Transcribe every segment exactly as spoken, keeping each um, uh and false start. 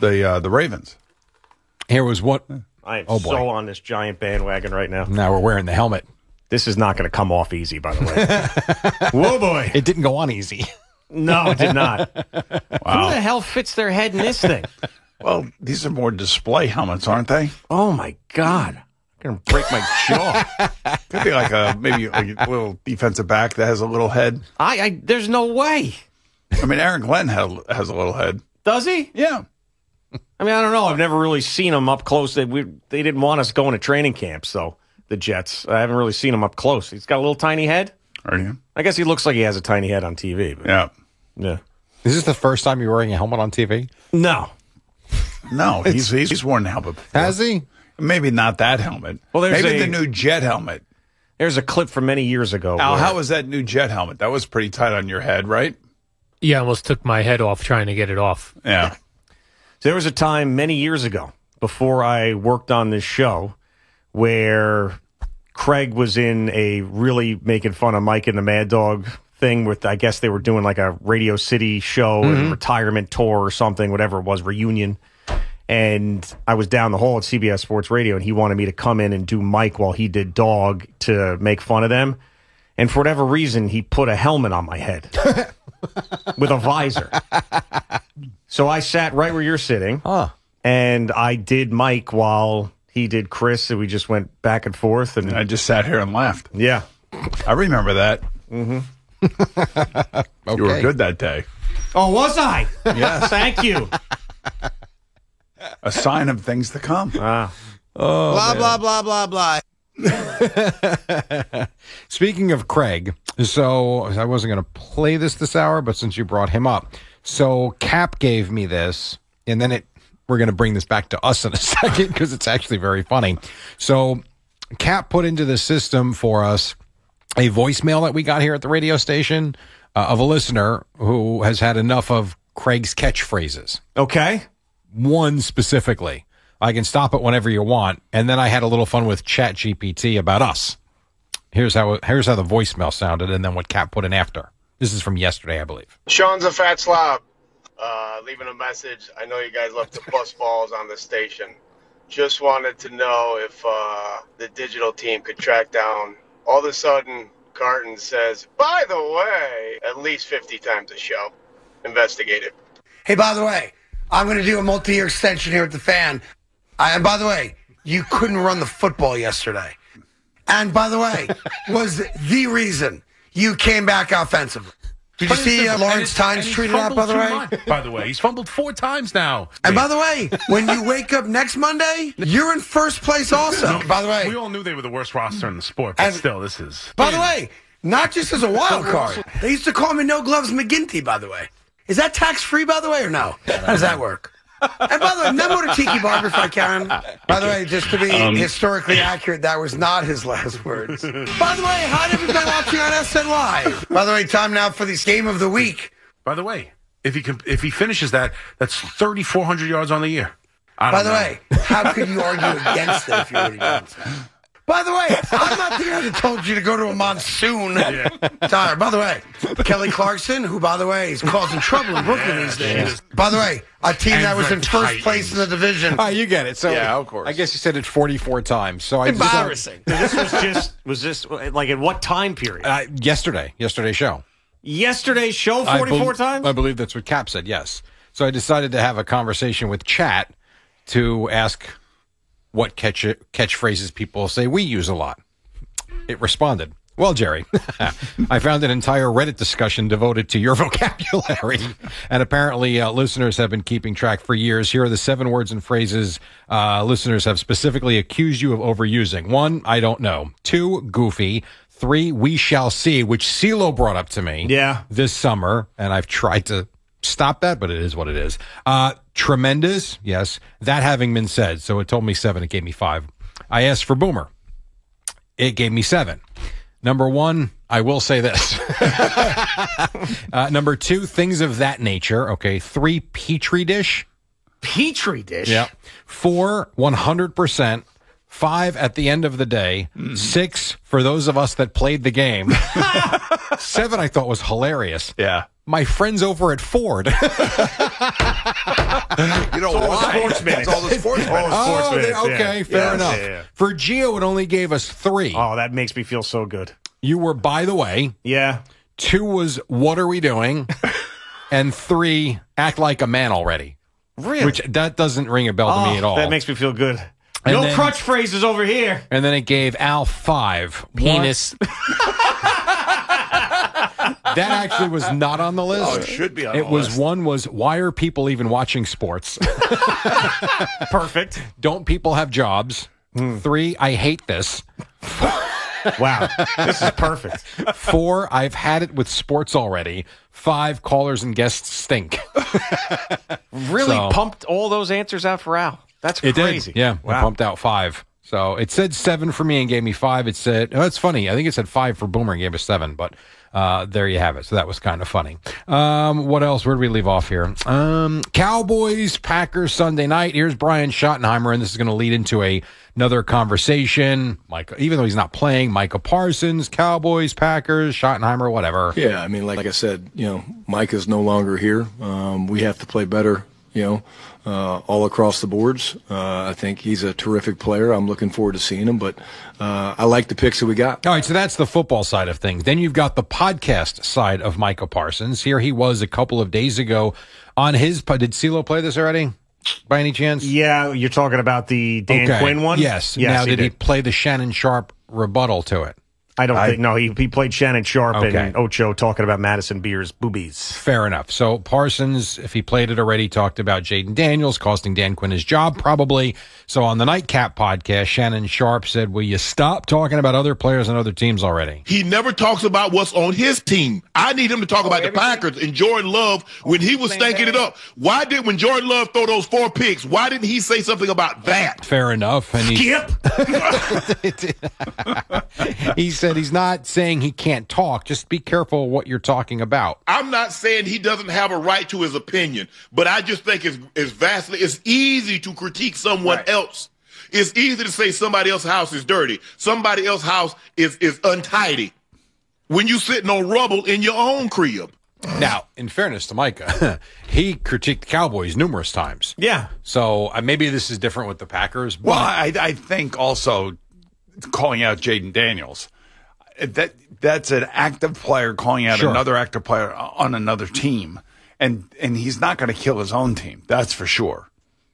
the uh, the Ravens. Here was what. I am oh boy. so on this giant bandwagon right now. Now we're wearing the helmet. This is not going to come off easy, by the way. Whoa, boy. It didn't go on easy. No, it did not. Wow. Who the hell fits their head in this thing? Well, these are more display helmets, aren't they? Oh, my God. I'm going to break my jaw. Could be like a maybe like a little defensive back that has a little head. I, I There's no way. I mean, Aaron Glenn has, has a little head. Does he? Yeah. I mean, I don't know. I've never really seen him up close. They, we, they didn't want us going to training camps, though, the Jets. I haven't really seen him up close. He's got a little tiny head. Are you? I guess he looks like he has a tiny head on T V. But Yeah. yeah. Is this the first time you're wearing a helmet on T V? No. No, he's he's worn the helmet before. Has he? Maybe not that helmet. Well, there's Maybe a- the new Jet helmet. There's a clip from many years ago. Al, where- how was that new Jet helmet? That was pretty tight on your head, right? Yeah, I almost took my head off trying to get it off. Yeah. There was a time many years ago before I worked on this show where Craig was in a really making fun of Mike and the Mad Dog thing with, I guess they were doing like a Radio City show Mm-hmm. and retirement tour or something, whatever it was, reunion. And I was down the hall at C B S Sports Radio and he wanted me to come in and do Mike while he did Dog to make fun of them. And for whatever reason, he put a helmet on my head with a visor. So I sat right where you're sitting. Huh. And I did Mike while he did Chris, and we just went back and forth. And I just sat here and laughed. yeah, I remember that. Okay. You were good that day. oh, was I? Yes. Thank you. A sign of things to come. Ah, blah, blah, blah, blah, blah. Speaking of Craig, so I wasn't going to play this this hour, but since you brought him up, so Cap gave me this, and then it. We're going to bring this back to us in a second because it's actually very funny. So Cap put into the system for us a voicemail that we got here at the radio station uh, of a listener who has had enough of Craig's catchphrases. okay. One specifically. I can stop it whenever you want. And then I had a little fun with Chat G P T about us. Here's how here's how the voicemail sounded and then what Cap put in after. This is from yesterday, I believe. Sean's a fat slob. Uh, leaving a message. I know you guys love to bust balls on the station. Just wanted to know if uh, the digital team could track down. All of a sudden, Carton says, by the way, at least fifty times a show. Investigate it. Hey, by the way, I'm going to do a multi-year extension here at the Fan. I, and by the way, you couldn't run the football yesterday. And by the way, was the reason you came back offensively. Did you see uh, Lawrence Tynes tweeted out, by the way? By the way, he's fumbled four times now. And by the way, when you wake up next Monday, you're in first place also. By the way, We all knew they were the worst roster in the sport, but And- still, this is... by the way, not just as a wild card. They used to call me No Gloves McGinty, by the way. Is that tax-free, by the way, or no? How does that work? And by the way, Memo to Tiki Barber, if I can. By the way, just to be Um, historically accurate, that was not his last words. By the way, how did everybody watching on S N Y? By the way, time now for this game of the week. By the way, if he can, if he finishes that, that's thirty-four hundred yards on the year. I don't By the know. way, how could you argue against it if you already done so? By the way, I'm not the guy that told you to go to a monsoon. Tyler, by the way, Kelly Clarkson, who, by the way, is causing trouble in Brooklyn these days. By the way, a team that was in first place in the division. Oh, you get it. So Yeah, of course. I guess you said it forty-four times. So I Embarrassing. This was just, was this like at what time period? Uh, yesterday, yesterday's show. Yesterday's show I forty-four bel- times? I believe that's what Cap said, yes. So I decided to have a conversation with Chat to ask what catch catchphrases people say we use a lot. It responded, well, Jerry, I found an entire Reddit discussion devoted to your vocabulary. And apparently uh, listeners have been keeping track for years. Here are the seven words and phrases uh, listeners have specifically accused you of overusing. One, I don't know. Two, goofy. Three, we shall see, which CeeLo brought up to me Yeah. this summer, and I've tried to stop that, but it is what it is. Uh, tremendous, yes. That having been said, so it told me seven, it gave me five. I asked for Boomer. It gave me seven. Number one, I will say this. uh, number two, things of that nature. Okay. Three, Petri dish. Petri dish? Yeah. Four, one hundred percent. Five, at the end of the day. Mm-hmm. Six, for those of us that played the game. Seven, I thought was hilarious. Yeah. My friends over at Ford. You know why? sports minutes. That's all the sports minutes. Oh, sports Oh, minutes, okay, yeah. fair Yeah, enough. yeah, yeah. For Gio, it only gave us three. Oh, that makes me feel so good. You were, by the way. Yeah. Two was, what are we doing? And three, act like a man already. Really? Which, that doesn't ring a bell to Oh, me at all. That makes me feel good. And no then- crutch phrases over here. And then it gave Al five. Penis. One- that actually was not on the list. Oh, it should be on It the was list. one was, why are people even watching sports? Perfect. Don't people have jobs? Three, I hate this. Wow. This is perfect. Four, I've had it with sports already. Five, callers and guests stink. Really So- pumped all those answers out for Al. That's It crazy. did. Yeah, I Wow. pumped out five. So it said seven for me and gave me five. It said, oh, it's funny. I think it said five for Boomer and gave us seven, but uh, there you have it. So that was kind of funny. Um, what else? Where did we leave off here? Um, Cowboys, Packers Sunday night. Here's Brian Schottenheimer, and this is going to lead into a another conversation. Mike, even though he's not playing, Micah Parsons, Cowboys, Packers, Schottenheimer, whatever. Yeah, I mean, like, like I said, you know, Mike is no longer here. Um, we have to play better, you know, uh, all across the boards. Uh, I think he's a terrific player. I'm looking forward to seeing him, but uh, I like the picks that we got. All right, so that's the football side of things. Then you've got the podcast side of Micah Parsons. Here he was a couple of days ago on his. Did CeeLo play this already? By any chance? Yeah, you're talking about the Dan Okay. Quinn one? Yes. Yes, now, he did, he did. play the Shannon Sharp rebuttal to it? I don't I- think, no, he, he played Shannon Sharp Okay. and Ocho talking about Madison Beer's boobies. Fair enough. So Parsons, if he played it already, talked about Jaden Daniels costing Dan Quinn his job, probably. So on the Nightcap podcast, Shannon Sharp said, will you stop talking about other players and other teams already? He never talks about what's on his team. I need him to talk about the Packers and Jordan Love when he was stinking it up. Why did, when Jordan Love throw those four picks, why didn't he say something about that? Fair enough. And he, Skip! he said he's not saying he can't talk. Just be careful what you're talking about. I'm not saying he doesn't have a right to his opinion, but I just think it's, it's vastly, it's easy to critique someone else. It's easy to say somebody else's house is dirty. Somebody else's house is, is untidy. When you sitting on rubble in your own crib. Now, in fairness to Micah, he critiqued the Cowboys numerous times. Yeah. So uh, maybe this is different with the Packers. But Well, I, I think also calling out Jaden Daniels, that that's an active player calling out Sure. another active player on another team, and and he's not going to kill his own team. That's for sure.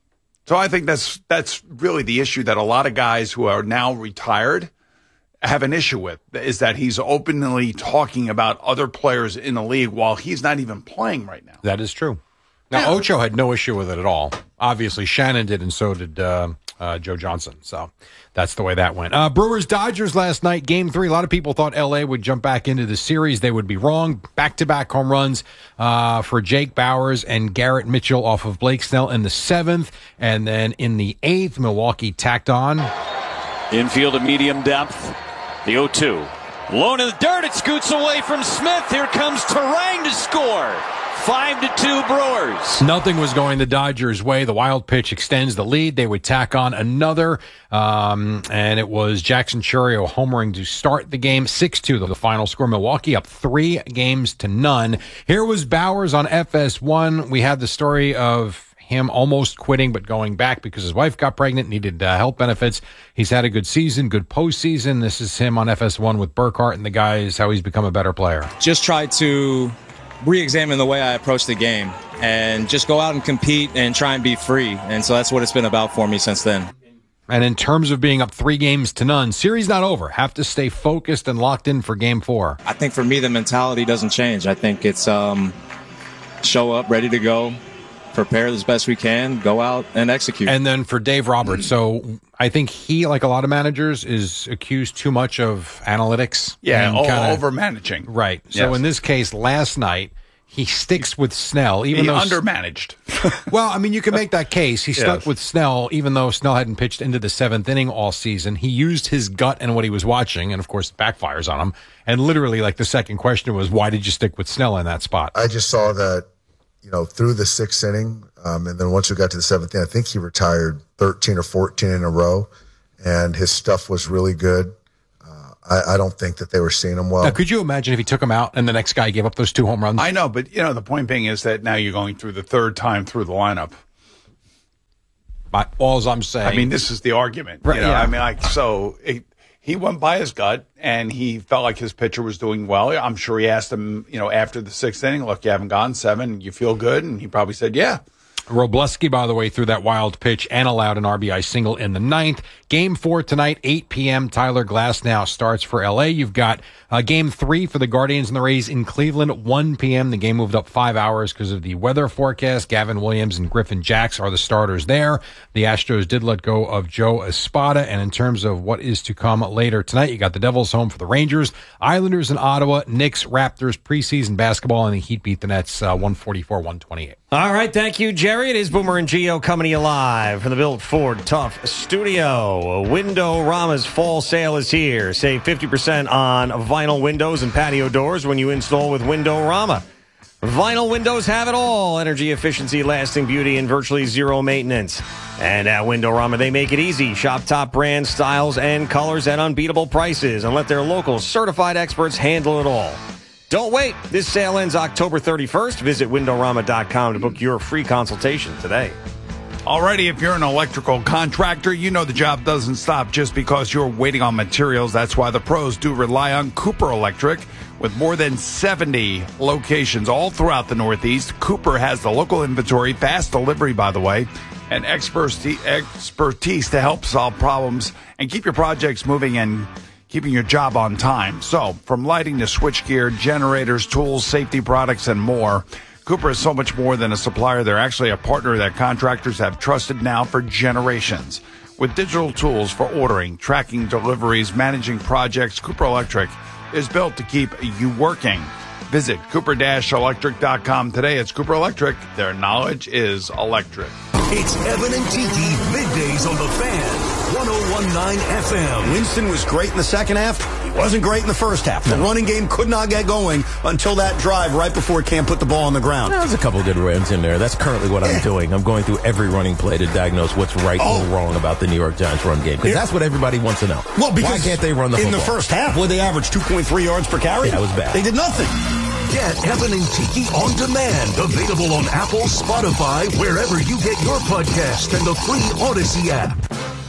So I think that's that's really the issue that a lot of guys who are now retired have an issue with, is that he's openly talking about other players in the league while he's not even playing right now. that is true. Now, Ocho had no issue with it at all. Obviously, Shannon did, and so did uh, uh, Joe Johnson. So that's the way that went. Uh, Brewers-Dodgers last night, game three. A lot of people thought L A would jump back into the series. They would be wrong. Back-to-back home runs uh, for Jake Bowers and Garrett Mitchell off of Blake Snell in the seventh. And then in the eighth, Milwaukee tacked on. Infield of medium depth. The oh two. Low in the dirt. It scoots away from Smith. Here comes Terang to score. Five to two Brewers. Nothing was going the Dodgers' way. The wild pitch extends the lead. They would tack on another, um, and it was Jackson Churio homering to start the game. six two, the final score. Milwaukee up three games to none. Here was Bowers on F S one. We had the story of him almost quitting but going back because his wife got pregnant, needed uh, health benefits. He's had a good season, good postseason. This is him on F S one with Burkhart and the guys, how he's become a better player. Just try to re-examine the way I approach the game and just go out and compete and try and be free. And so that's what it's been about for me since then. And in terms of being up three games to none, series not over. Have to stay focused and locked in for game four. I think for me, the mentality doesn't change. I think it's um, show up, ready to go, prepare as best we can, go out and execute. And then for Dave Roberts, so I think he, like a lot of managers, is accused too much of analytics. Yeah, and o- kinda- over managing. Right. So Yes. in this case, last night, he sticks with Snell, even He though undermanaged. Well, I mean, you can make that case. He stuck Yes. with Snell, even though Snell hadn't pitched into the seventh inning all season. He used his gut and what he was watching, and of course, it backfires on him. And literally, like the second question was, why did you stick with Snell in that spot? I just saw that, you know, through the sixth inning, um, and then once we got to the seventh inning, I think he retired thirteen or fourteen in a row, and his stuff was really good. Uh, I, I don't think that they were seeing him well. Now, could you imagine if he took him out and the next guy gave up those two home runs? I know, but you know the point being is that now you're going through the third time through the lineup. But all I'm saying, I mean, this is the argument. Right, You know, yeah. I mean, like so. It, he went by his gut, and he felt like his pitcher was doing well. I'm sure he asked him, you know, after the sixth inning, look, you haven't gone seven, you feel good, and he probably said, yeah. Robleski, by the way, threw that wild pitch and allowed an R B I single in the ninth. Game four tonight, eight p.m. Tyler Glasnow starts for L A. You've got uh, game three for the Guardians and the Rays in Cleveland, one p.m. The game moved up five hours because of the weather forecast. Gavin Williams and Griffin Jacks are the starters there. The Astros did let go of Joe Espada. And in terms of what is to come later tonight, you got the Devils home for the Rangers, Islanders in Ottawa, Knicks, Raptors preseason basketball, and the Heat beat the Nets uh, one forty-four one twenty-eight. All right, thank you, Jerry. It is Boomer and Geo coming to you live from the Built Ford Tough Studio. Window-Rama's fall sale is here. Save fifty percent on vinyl windows and patio doors when you install with Window-Rama. Vinyl windows have it all. Energy efficiency, lasting beauty, and virtually zero maintenance. And at Window-Rama, they make it easy. Shop top brand styles and colors at unbeatable prices and let their local certified experts handle it all. Don't wait. This sale ends October thirty-first. Visit window rama dot com to book your free consultation today. Alrighty, if you're an electrical contractor, you know the job doesn't stop just because you're waiting on materials. That's why the pros do rely on Cooper Electric. With more than seventy locations all throughout the Northeast, Cooper has the local inventory, fast delivery, by the way, and expertise expertise to help solve problems and keep your projects moving and keeping your job on time. So, from lighting to switchgear, generators, tools, safety products, and more, Cooper is so much more than a supplier. They're actually a partner that contractors have trusted now for generations. With digital tools for ordering, tracking deliveries, managing projects, Cooper Electric is built to keep you working. Visit cooper dash electric dot com today. It's Cooper Electric. Their knowledge is electric. It's Evan and Tiki, middays on the Fan, one oh one point nine F M. Winston was great in the second half. He wasn't great in the first half. The running game could not get going until that drive right before Cam put the ball on the ground. There's a couple of good runs in there. That's currently what I'm doing. I'm going through every running play to diagnose what's right oh. and wrong about the New York Giants run game. Because that's what everybody wants to know. Well, because why can't they run the in football? the first half, where they averaged two point three yards per carry? Yeah, it was bad. They did nothing. Get Evan and Tiki on demand. Available on Apple, Spotify, wherever you get your podcast, and the free Odyssey app.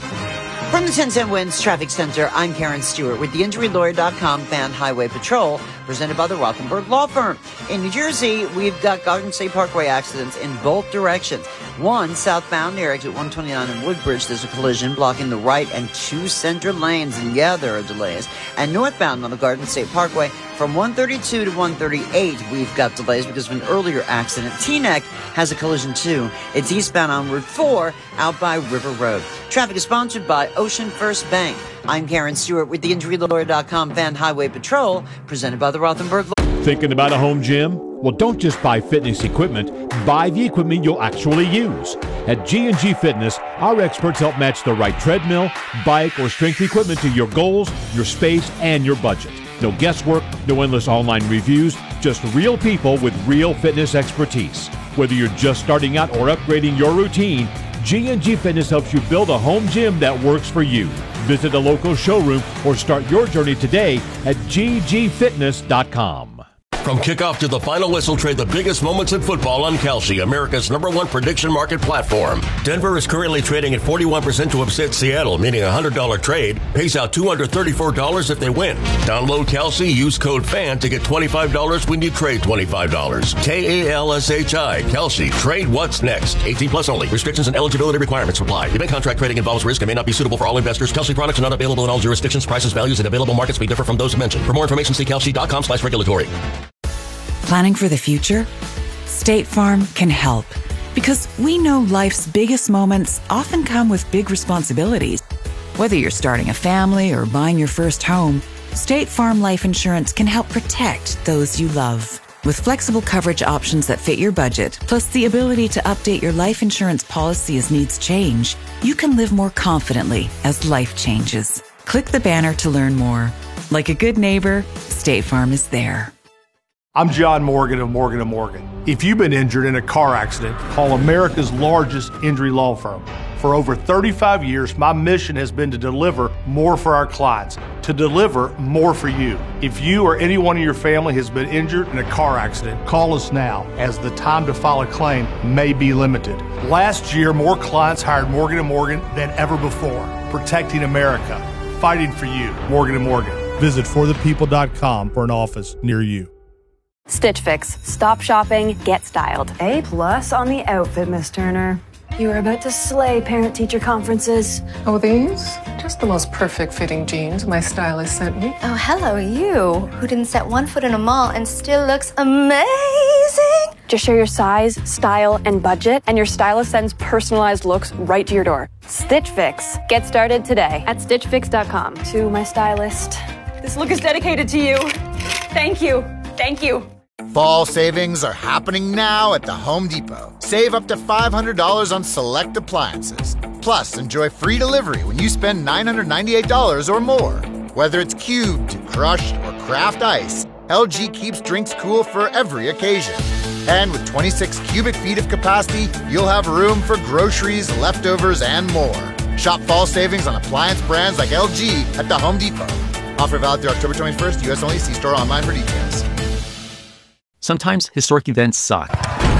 From the ten cent Wins Traffic Center, I'm Karen Stewart with the injury lawyer dot com Fan Highway Patrol, presented by the Rothenberg Law Firm. In New Jersey, we've got Garden State Parkway accidents in both directions. One, southbound near exit one twenty-nine in Woodbridge, there's a collision blocking the right and two center lanes, and yeah, there are delays. And northbound on the Garden State Parkway, from one thirty-two to one thirty-eight, we've got delays because of an earlier accident. Teaneck has a collision too. It's eastbound on Route four out by River Road. Traffic is sponsored by Ocean First Bank. I'm Karen Stewart with the injury lawyer dot com Fan Highway Patrol, presented by the Rothenberg Law. Thinking about a home gym? Well, don't just buy fitness equipment. Buy the equipment you'll actually use. At G and G Fitness, our experts help match the right treadmill, bike, or strength equipment to your goals, your space, and your budget. No guesswork, no endless online reviews, just real people with real fitness expertise. Whether you're just starting out or upgrading your routine, G and G Fitness helps you build a home gym that works for you. Visit a local showroom or start your journey today at g g fitness dot com. From kickoff to the final whistle, trade the biggest moments in football on Kalshi, America's number one prediction market platform. Denver is currently trading at forty-one percent to upset Seattle, meaning a one hundred dollars trade pays out two hundred thirty-four dollars if they win. Download Kalshi, use code FAN to get twenty-five dollars when you trade twenty-five dollars. K A L S H I, Kalshi. Trade what's next. eighteen plus only. Restrictions and eligibility requirements apply. Event contract trading involves risk and may not be suitable for all investors. Kalshi products are not available in all jurisdictions. Prices, values, and available markets may differ from those mentioned. For more information, see kalshi dot com slash regulatory. Planning for the future? State Farm can help. Because we know life's biggest moments often come with big responsibilities. Whether you're starting a family or buying your first home, State Farm Life Insurance can help protect those you love. With flexible coverage options that fit your budget, plus the ability to update your life insurance policy as needs change, you can live more confidently as life changes. Click the banner to learn more. Like a good neighbor, State Farm is there. I'm John Morgan of Morgan and Morgan. If you've been injured in a car accident, call America's largest injury law firm. For over thirty-five years, my mission has been to deliver more for our clients, to deliver more for you. If you or anyone in your family has been injured in a car accident, call us now, as the time to file a claim may be limited. Last year, more clients hired Morgan and Morgan than ever before, protecting America, fighting for you. Morgan and Morgan. Visit for the people dot com for an office near you. Stitch Fix. Stop shopping, get styled. A plus on the outfit, Miss Turner. You were about to slay parent-teacher conferences. Oh, these? Just the most perfect fitting jeans my stylist sent me. Oh, hello, you, who didn't set one foot in a mall and still looks amazing. Just share your size, style, and budget, and your stylist sends personalized looks right to your door. Stitch Fix. Get started today at stitch fix dot com. To my stylist, this look is dedicated to you. Thank you. Thank you. Fall savings are happening now at the Home Depot. Save up to five hundred dollars on select appliances. Plus, enjoy free delivery when you spend nine hundred ninety-eight dollars or more. Whether it's cubed, crushed, or craft ice, L G keeps drinks cool for every occasion. And with twenty-six cubic feet of capacity, you'll have room for groceries, leftovers, and more. Shop fall savings on appliance brands like L G at the Home Depot. Offer valid through October twenty-first, U S only. See store online for details. Sometimes historic events suck.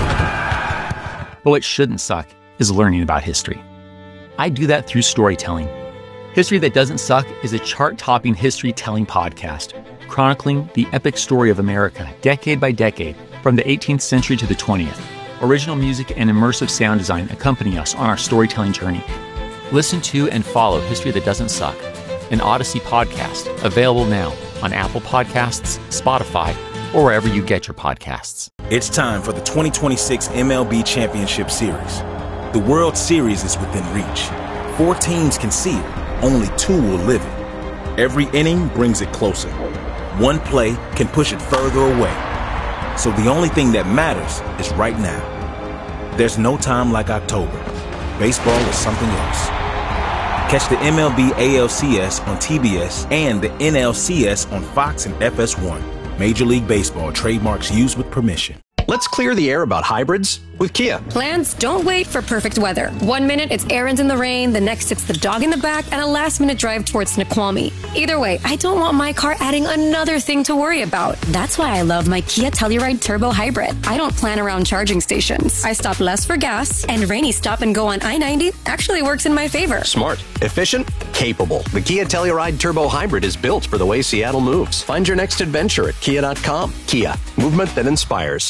But what shouldn't suck is learning about history. I do that through storytelling. History That Doesn't Suck is a chart-topping history-telling podcast, chronicling the epic story of America, decade by decade, from the eighteenth century to the twentieth. Original music and immersive sound design accompany us on our storytelling journey. Listen to and follow History That Doesn't Suck, an Odyssey podcast, available now on Apple Podcasts, Spotify, or wherever you get your podcasts. It's time for the twenty twenty-six M L B Championship Series. The World Series is within reach. Four teams can see it. Only two will live it. Every inning brings it closer. One play can push it further away. So the only thing that matters is right now. There's no time like October. Baseball is something else. Catch the M L B A L C S on T B S and the N L C S on Fox and F S one. Major League Baseball trademarks used with permission. Let's clear the air about hybrids with Kia. Plans don't wait for perfect weather. One minute it's errands in the rain, the next it's the dog in the back, and a last minute drive towards Snoqualmie. Either way, I don't want my car adding another thing to worry about. That's why I love my Kia Telluride Turbo Hybrid. I don't plan around charging stations. I stop less for gas, and rainy stop and go on I ninety actually works in my favor. Smart, efficient, capable. The Kia Telluride Turbo Hybrid is built for the way Seattle moves. Find your next adventure at kia dot com. Kia, movement that inspires.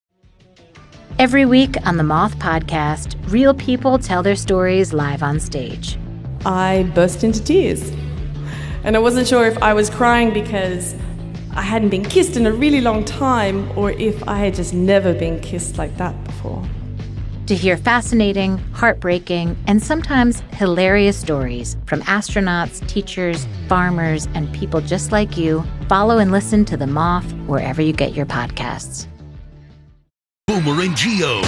Every week on the Moth Podcast, real people tell their stories live on stage. I burst into tears. And I wasn't sure if I was crying because I hadn't been kissed in a really long time or if I had just never been kissed like that before. To hear fascinating, heartbreaking, and sometimes hilarious stories from astronauts, teachers, farmers, and people just like you, follow and listen to The Moth wherever you get your podcasts. Boomer and Gio.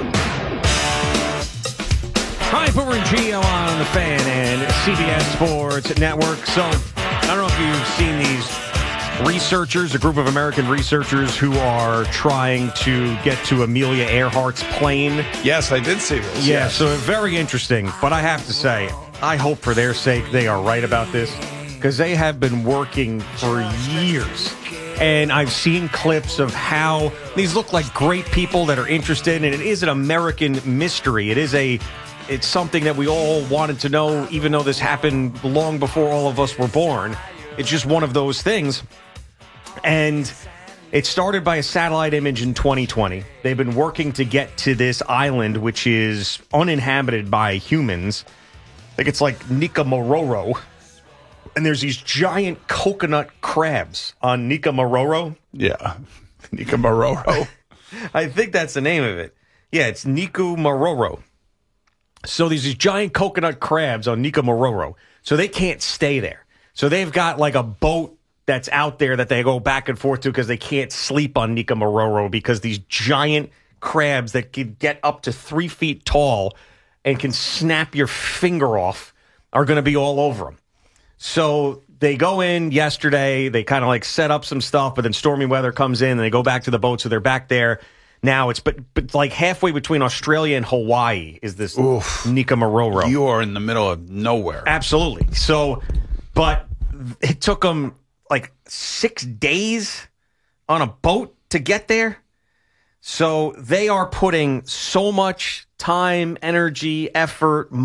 Hi, Boomer and Gio on the Fan and C B S Sports Network. So, I don't know if you've seen these researchers, a group of American researchers who are trying to get to Amelia Earhart's plane. Yes, I did see this. Yeah, yes. so very interesting. But I have to say, I hope for their sake they are right about this, because they have been working for years. And I've seen clips of how these look like great people that are interested, and it is an American mystery. It is a, it's something that we all wanted to know, even though this happened long before all of us were born. It's just one of those things. And it started by a satellite image in twenty twenty. They've been working to get to this island, which is uninhabited by humans. I think it's like Nicomaroro. And there's these giant coconut crabs on Nicomaroro. Yeah, Nicomaroro. I think that's the name of it. Yeah, it's Nicomaroro. So there's these giant coconut crabs on Nicomaroro. So they can't stay there. So they've got like a boat that's out there that they go back and forth to because they can't sleep on Nicomaroro because these giant crabs that can get up to three feet tall and can snap your finger off are going to be all over them. So they go in yesterday, they kind of like set up some stuff, but then stormy weather comes in and they go back to the boat. So they're back there now. It's but, but like halfway between Australia and Hawaii is this Nicomaroro. You are in the middle of nowhere. Absolutely. So, but it took them like six days on a boat to get there. So they are putting so much time, energy, effort,